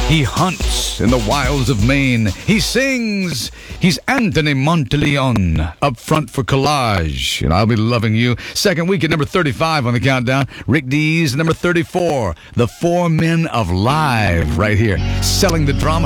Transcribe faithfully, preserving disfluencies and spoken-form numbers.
He hunts in the wilds of Maine. He sings. He's Anthony Monteleone up front for Collage. And I'll Be Loving You. Second week at number thirty-five on the countdown. Rick Dees, number thirty-four. The Four Men of Live right here. Selling the drama.